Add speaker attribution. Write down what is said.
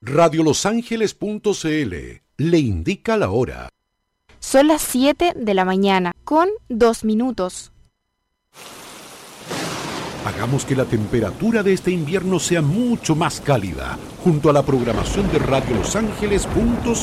Speaker 1: Radiolosangeles.cl le indica la hora.
Speaker 2: Son las 7 de la mañana, con 2 minutos.
Speaker 1: Hagamos que la temperatura de este invierno sea mucho más cálida, junto a la programación de Radiolosangeles.cl.